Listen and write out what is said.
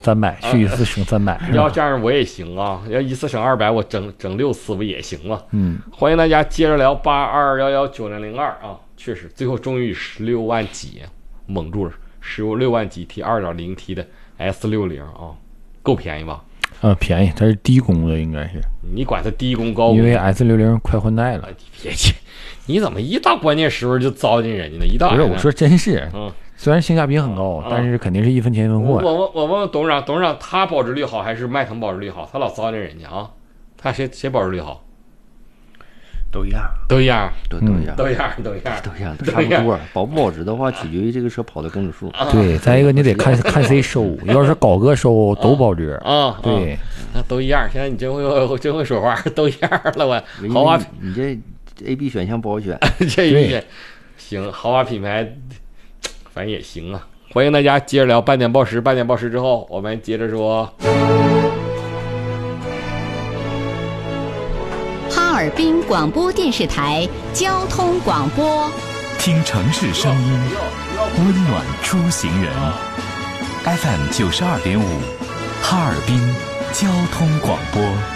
300，去一次省300。 要这样我也行啊，要一次省200，我整6次不也行吗？ 嗯， 欢迎大家接着聊82119002啊，确实最后终于16万几蒙住了，16万几 T 2.0T 的 S60啊，够便宜吧？ 便宜，它是低功的，应该是。 你管它低功高功， 因为 S60快换代了。 别去，你怎么一到关键时候就糟践人家呢？一到不是我说真是， 嗯。 虽然性价比很高，但是肯定是一分钱一分货。 我问董事长，他保值率好还是迈腾保值率好？他老糟践人家啊，他谁保值率好？ 都一样， 都一样， 都一样， 都一样， 差不多。保不保值的话，取决于这个车跑的公里数。 对，再一个你得看谁收，要是高个收都保值啊。 对， 那都一样。现在你真会说话，都一样了。我豪华， 你这 A、B 选项不好选， 这一选行，豪华品牌。反正也行啊，欢迎大家接着聊半点报时。半点报时之后，我们接着说哈尔滨广播电视台交通广播， 听城市声音，温暖出行人。FM 92.5，哈尔滨交通广播。